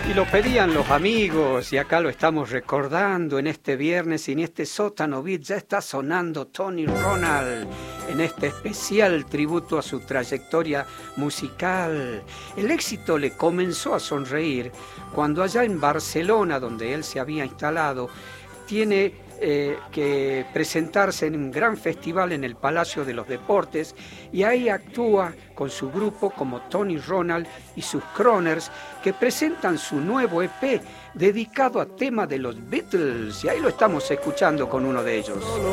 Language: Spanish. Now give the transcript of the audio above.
Y lo pedían los amigos y acá lo estamos recordando en este viernes y en este Sótano Beat ya está sonando Tony Ronald en este especial tributo a su trayectoria musical. El éxito le comenzó a sonreír cuando allá en Barcelona, donde él se había instalado, tiene que presentarse en un gran festival en el Palacio de los Deportes y ahí actúa con su grupo como Tony Ronald y sus Croners que presentan su nuevo EP dedicado a temas de los Beatles y ahí lo estamos escuchando con uno de ellos.